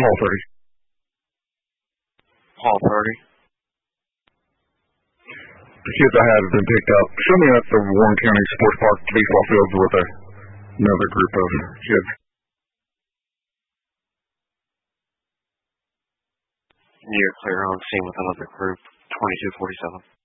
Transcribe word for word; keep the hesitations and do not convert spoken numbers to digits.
Hall thirty. Hall thirty. The kids I had have been picked up. Show me at the Warren County Sports Park baseball fields with a, another group of kids. You're clear on scene with another group, twenty-two forty-seven.